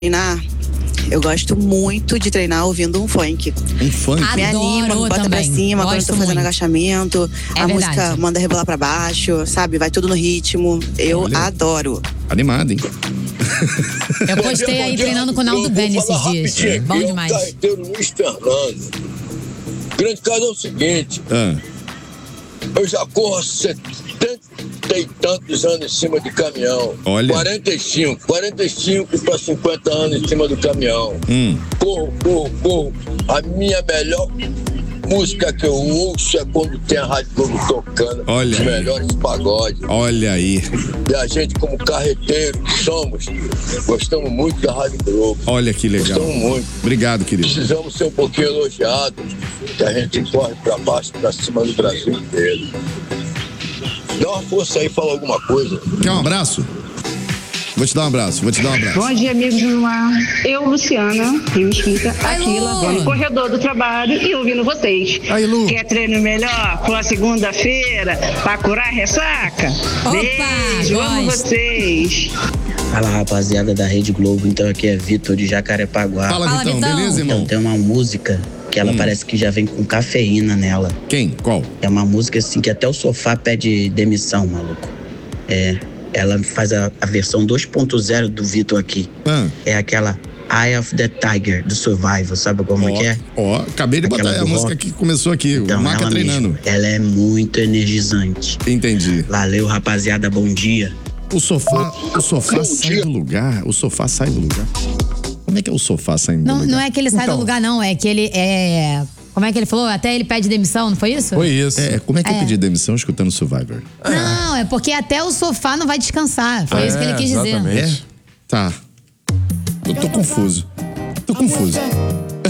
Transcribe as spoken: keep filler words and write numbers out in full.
treinar, eu gosto muito de treinar ouvindo um funk. Um funk? Me anima, me bota pra cima quando eu tô fazendo agachamento. É a verdade. música manda rebolar pra baixo, sabe? Vai tudo no ritmo. Eu Olha. adoro. Animado, hein? Eu postei aí treinando com o Naldo Bene esses dias. É bom demais. Eu carreteiro Luiz Fernando. O grande caso é o seguinte. Ah. Eu já corro há setenta e tantos anos em cima de caminhão. Olha. quarenta e cinco, quarenta e cinco para cinquenta anos em cima do caminhão. Hum. Corro, corro, corro. A minha melhor música que eu ouço é quando tem a Rádio Globo tocando. Olha os aí. melhores pagodes. Olha aí. E a gente, como carreteiro que somos, gostamos muito da Rádio Globo. Olha que legal. Gostamos muito. Obrigado, querido. Precisamos ser um pouquinho elogiados, que a gente corre pra baixo, pra cima do Brasil inteiro. Dá uma força aí, fala alguma coisa. Quer um abraço? Vou te dar um abraço, vou te dar um abraço. Bom dia, amigos do ar. Eu, Luciana, Rio Mesquita, aqui lavando o corredor do trabalho e ouvindo vocês. Aí, Lu. Quer treino melhor pra segunda-feira pra curar a ressaca? Beijo, amo gosto. vocês. Fala, rapaziada da Rede Globo. Então aqui é Vitor de Jacarepaguá. Fala, Fala, Vitão, Vitão. beleza, irmão? Então tem uma música que ela Hum. parece que já vem com cafeína nela. Quem? Qual? É uma música assim que até o sofá pede demissão, maluco. É, ela faz a, a versão dois ponto zero do Vitor aqui. Ah. É aquela Eye of the Tiger, do Survival, sabe como é que é? Ó, acabei de Aquela botar a do música rock. que começou aqui, Então, o Maca ela treinando. mesmo, ela é muito energizante. Entendi. Valeu, rapaziada, bom dia. O sofá, o sofá Bom sai dia. do lugar. O sofá sai do lugar. Como é que é o sofá saindo Não, do lugar? não é que ele sai Então, do lugar, não. É que ele é. Como é que ele falou? Até ele pede demissão, não foi isso? Foi isso. É, como é que eu É. pedi demissão escutando Survivor? Não, é porque até o sofá não vai descansar. Foi isso que ele quis dizer. exatamente. É? Tá. Eu tô confuso. Tô confuso.